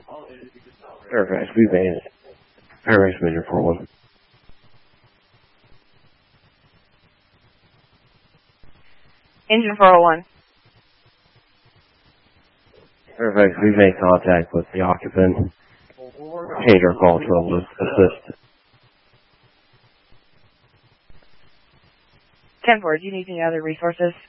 Fairfax, we made it. Fairfax Major 4-1. Engine 401. Fairfax, we made contact with the occupant. Change our call to a assist. 10-4, do you need any other resources?